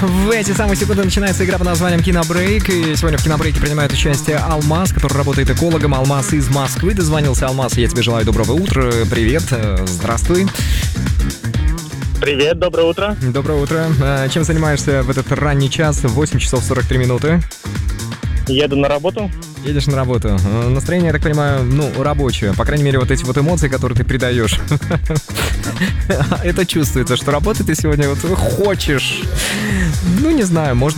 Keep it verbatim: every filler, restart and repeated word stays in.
В эти самые секунды начинается игра под названием «Кинобрейк». И сегодня в «Кинобрейке» принимает участие Алмаз, который работает экологом. Алмаз из Москвы. Дозвонился Алмаз. Я тебе желаю доброго утра. Привет. Здравствуй. Привет, доброе утро. Доброе утро. Чем занимаешься в этот ранний час? восемь часов сорок три минуты. Еду на работу. Едешь на работу. Настроение, я так понимаю, ну, рабочее. По крайней мере, вот эти вот эмоции, которые ты передаешь. Это чувствуется, что работать ты сегодня вот хочешь. Ну, не знаю, может